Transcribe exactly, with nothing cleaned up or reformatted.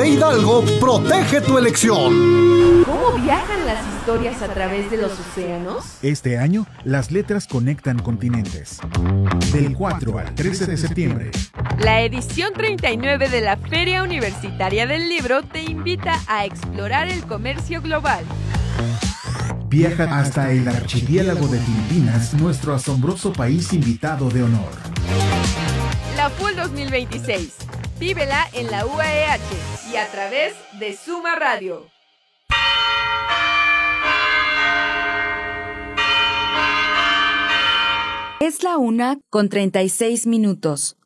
de Hidalgo protege tu elección. ¿Cómo viajan las historias a través de los océanos? Este año, las letras conectan continentes. Del cuatro al trece de septiembre. La edición treinta y nueve de la Feria Universitaria del Libro te invita a explorar el comercio global. Viaja hasta el archipiélago de Filipinas, nuestro asombroso país invitado de honor. La F U L dos mil veintiséis. Vívela en la U A E H y a través de Suma Radio. Es la una con treinta y seis minutos.